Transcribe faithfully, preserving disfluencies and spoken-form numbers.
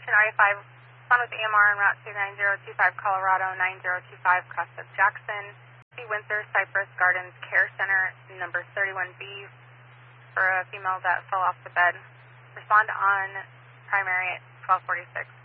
Station R A five, on with A M R on Route two nine zero two five, Colorado nine zero two five, cross of Jackson. The Windsor Cypress Gardens Care Center, number thirty-one B, for a female that fell off the bed. Respond on primary at twelve forty-six.